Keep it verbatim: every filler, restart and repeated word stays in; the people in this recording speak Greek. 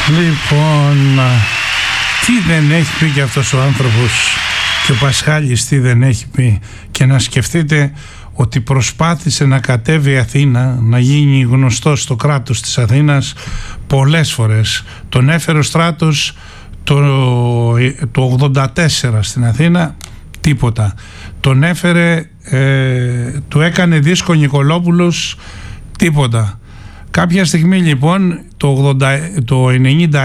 Λοιπόν, τι δεν έχει πει και αυτός ο άνθρωπος και ο Πασχάλης τι δεν έχει πει, και να σκεφτείτε ότι προσπάθησε να κατέβει η Αθήνα, να γίνει γνωστός στο κράτος της Αθήνας πολλές φορές. Τον έφερε ο στράτος το, το ογδόντα τέσσερα στην Αθήνα, τίποτα. Τον έφερε, ε, του έκανε δίσκο Νικολόπουλος, τίποτα. Κάποια στιγμή λοιπόν το, ογδόντα, το ενενήντα